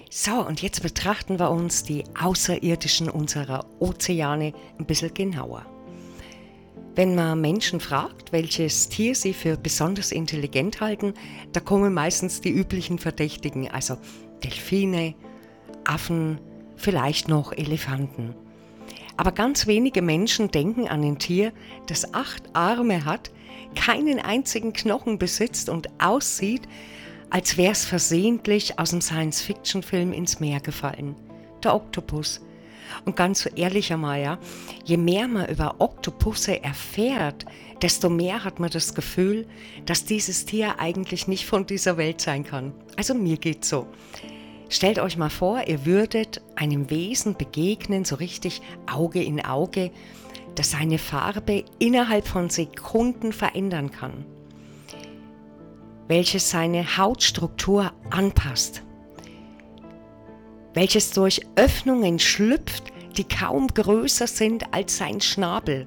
So, und jetzt betrachten wir uns die Außerirdischen unserer Ozeane ein bisschen genauer. Wenn man Menschen fragt, welches Tier sie für besonders intelligent halten, da kommen meistens die üblichen Verdächtigen, also Delfine, Affen, vielleicht noch Elefanten. Aber ganz wenige Menschen denken an ein Tier, das 8 Arme hat, keinen einzigen Knochen besitzt und aussieht, als wäre es versehentlich aus einem Science-Fiction-Film ins Meer gefallen. Der Oktopus. Und ganz so ehrlich einmal, ja, je mehr man über Oktopusse erfährt, desto mehr hat man das Gefühl, dass dieses Tier eigentlich nicht von dieser Welt sein kann. Also mir geht's so. Stellt euch mal vor, ihr würdet einem Wesen begegnen, so richtig Auge in Auge, das seine Farbe innerhalb von Sekunden verändern kann, welches seine Hautstruktur anpasst, welches durch Öffnungen schlüpft, die kaum größer sind als sein Schnabel,